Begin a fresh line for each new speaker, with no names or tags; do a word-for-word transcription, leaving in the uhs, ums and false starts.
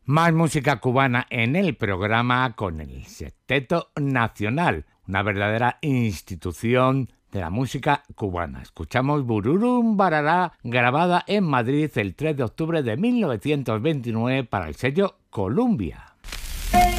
Más música cubana en el programa con el Sexteto Nacional, una verdadera institución de la música cubana. Escuchamos Bururum Barará, grabada en Madrid el tres de octubre de mil novecientos veintinueve para el sello Columbia.